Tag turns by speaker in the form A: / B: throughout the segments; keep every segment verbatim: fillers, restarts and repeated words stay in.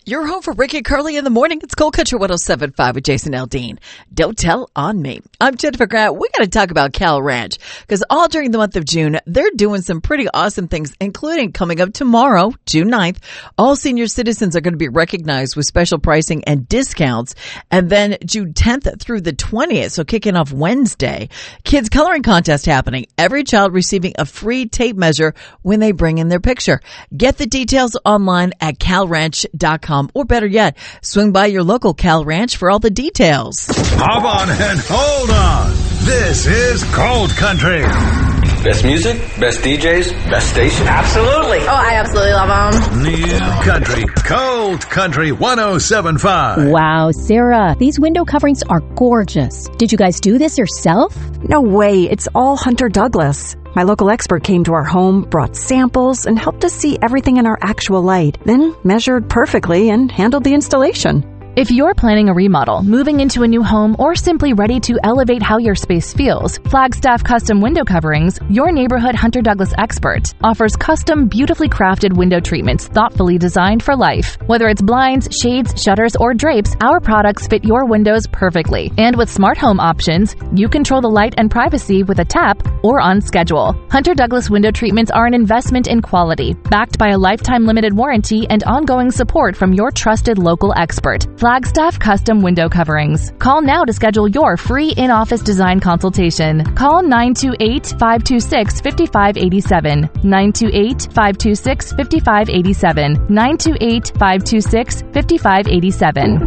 A: You're home for Ricky and Curly in the morning. It's Cold Country one oh seven point five with Jason Aldean. Don't tell on me. I'm Jennifer Grant. We got to talk about Cal Ranch because all during the month of June, they're doing some pretty awesome things, including coming up tomorrow, June ninth. All senior citizens are going to be recognized with special pricing and discounts. And then June tenth through the twentieth, so kicking off Wednesday, kids coloring contest happening. Every child receiving a free tape measure when they bring in their picture. Get the details online at cal ranch dot com. Or better yet, swing by your local Cal Ranch for all the details.
B: Hop on and hold on. This is Cold Country.
C: Best music, best D Js, best station.
D: Absolutely. Oh, I absolutely love them.
B: New Country, Cold Country one oh seven point five.
E: Wow, Sarah, these window coverings are gorgeous. Did you guys do this yourself?
F: No way. It's all Hunter Douglas. My local expert came to our home, brought samples, and helped us see everything in our actual light, then measured perfectly and handled the installation.
G: If you're planning a remodel, moving into a new home, or simply ready to elevate how your space feels, Flagstaff Custom Window Coverings, your neighborhood Hunter Douglas expert, offers custom, beautifully crafted window treatments thoughtfully designed for life. Whether it's blinds, shades, shutters, or drapes, our products fit your windows perfectly. And with smart home options, you control the light and privacy with a tap or on schedule. Hunter Douglas window treatments are an investment in quality, backed by a lifetime limited warranty and ongoing support from your trusted local expert. Flagstaff Custom Window Coverings. Call now to schedule your free in-office design consultation. Call nine two eight, five two six, five five eight seven, nine two eight, five two six, five five eight seven, nine two eight, five two six, five five eight seven.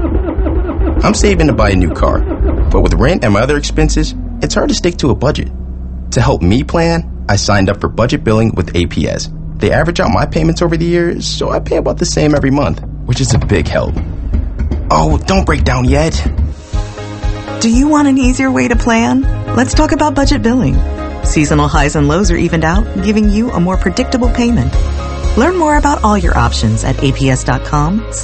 H: I'm saving to buy a new car, but with rent and my other expenses, it's hard to stick to a budget. To help me plan, I signed up for budget billing with A P S. They average out my payments over the years, so I pay about the same every month, which is a big help. Oh, don't break down yet.
I: Do you want an easier way to plan? Let's talk about budget billing. Seasonal highs and lows are evened out, giving you a more predictable payment. Learn more about all your options at A P S dot com